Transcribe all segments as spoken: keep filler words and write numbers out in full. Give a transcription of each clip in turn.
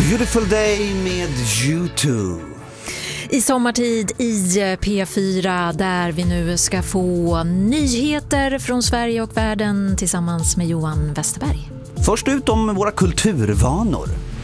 Beautiful Day med U två. I sommartid i P fyra där vi nu ska få nyheter från Sverige och världen tillsammans med Johan Westerberg. Först ut om våra kulturvanor.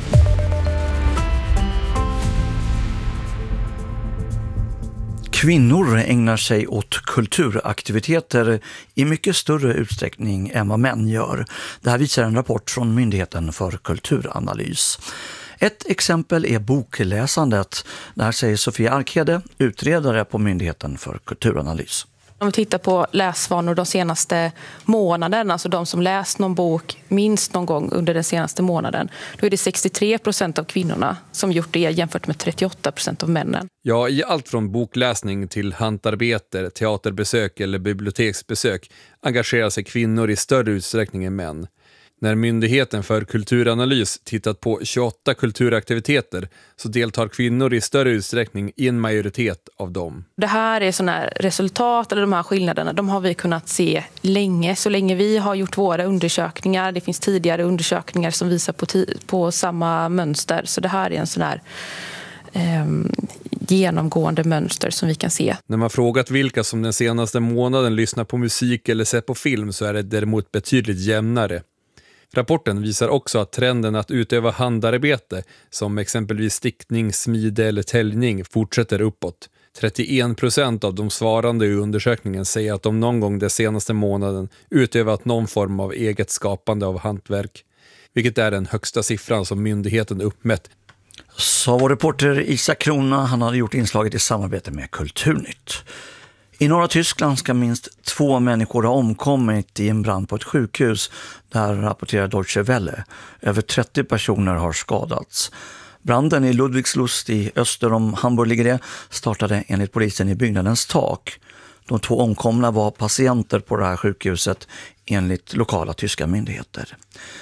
Kvinnor ägnar sig åt kulturaktiviteter i mycket större utsträckning än vad män gör. Det här visar en rapport från Myndigheten för kulturanalys. Ett exempel är bokläsandet. Där säger Sofia Arkhede, utredare på Myndigheten för kulturanalys. Om vi tittar på läsvanor de senaste månaderna, alltså de som läst någon bok minst någon gång under den senaste månaden, då är det sextiotre procent av kvinnorna som gjort det jämfört med trettioåtta procent av männen. Ja, i allt från bokläsning till hantarbete, teaterbesök eller biblioteksbesök engagerar sig kvinnor i större utsträckning än män. När Myndigheten för kulturanalys tittat på tjugoåtta kulturaktiviteter så deltar kvinnor i större utsträckning i en majoritet av dem. Det här är sådana här resultat, eller de här skillnaderna, de har vi kunnat se länge. Så länge vi har gjort våra undersökningar, det finns tidigare undersökningar som visar på, ti- på samma mönster. Så det här är en sån här eh, genomgående mönster som vi kan se. När man frågat vilka som den senaste månaden lyssnar på musik eller ser på film så är det däremot betydligt jämnare. Rapporten visar också att trenden att utöva handarbete, som exempelvis stickning, smide eller täljning, fortsätter uppåt. trettioen procent av de svarande i undersökningen säger att de någon gång den senaste månaden utövat någon form av eget skapande av hantverk, vilket är den högsta siffran som myndigheten uppmätt. Sa vår reporter Isak Krona, han hade gjort inslaget i samarbete med Kulturnytt. I norra Tyskland ska minst två människor ha omkommit i en brand på ett sjukhus. Där rapporterar Deutsche Welle. Över trettio personer har skadats. Branden i Ludwigslust i öster om Hamburg ligger det, startade enligt polisen i byggnadens tak. De två omkomna var patienter på det här sjukhuset enligt lokala tyska myndigheter.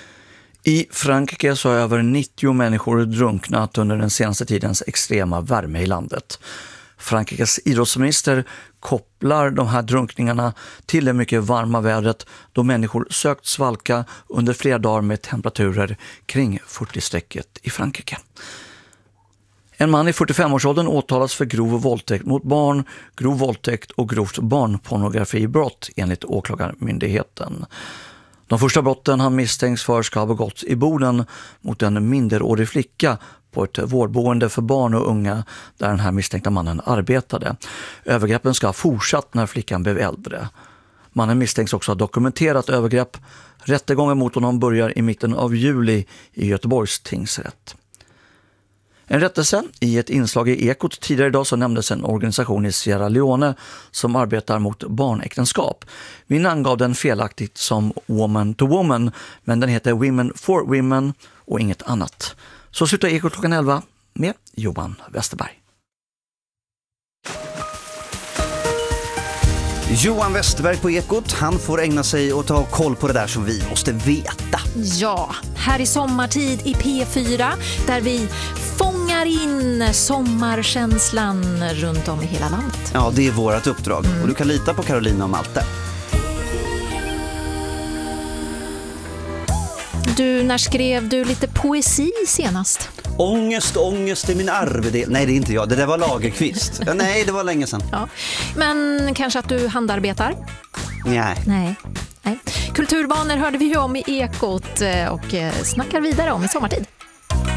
I Frankrike så har över nittio människor drunknat under den senaste tidens extrema värme i landet. Frankrikes idrottsminister kopplar de här drunkningarna till det mycket varma vädret då människor sökt svalka under flera dagar med temperaturer kring fyrtio-strecket i Frankrike. En man i fyrtiofem-årsåldern åtalas för grov våldtäkt mot barn, grov våldtäkt och grovt barnpornografibrott enligt åklagarmyndigheten. De första brotten han misstänks för ska ha begåtts i Boden mot en minderårig flicka på ett vårdboende för barn och unga där den här misstänkta mannen arbetade. Övergreppen ska ha fortsatt när flickan blev äldre. Mannen misstänks också ha dokumenterat övergrepp. Rättegången mot honom börjar i mitten av juli i Göteborgs tingsrätt. En rättelse i ett inslag i Ekot tidigare idag så nämndes en organisation i Sierra Leone som arbetar mot barnäktenskap. Vi namngav den felaktigt som Woman to Woman, men den heter Women for Women och inget annat. Så slutar Ekot klockan elva med Johan Westerberg. Johan Westerberg på Ekot, han får ägna sig åt att ha koll på det där som vi måste veta. Ja, här i sommartid i P fyra där vi fångar in sommarkänslan runt om i hela landet. Ja, det är vårt uppdrag mm. och du kan lita på Carolina och Malte. Du, när skrev du lite poesi senast? Ångest, ångest är min arvedel. Nej, det är inte jag. Det där var Lagerqvist. Ja, nej, det var länge sedan. Ja. Men kanske att du handarbetar? Nej. Nej. Nej. Kulturvanor hörde vi ju om i Ekot och snackar vidare om i sommartid.